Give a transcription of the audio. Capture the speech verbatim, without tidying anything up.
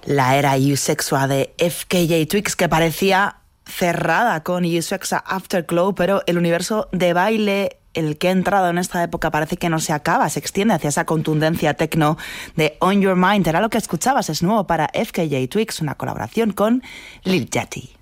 La era Eusexua de F K J Twigs, que parecía cerrada con Eusexua Afterglow, pero el universo de baile, el que ha entrado en esta época, parece que no se acaba, se extiende hacia esa contundencia techno de On Your Mind. Era lo que escuchabas, es nuevo para F K J Twigs, una colaboración con Lil Yachty.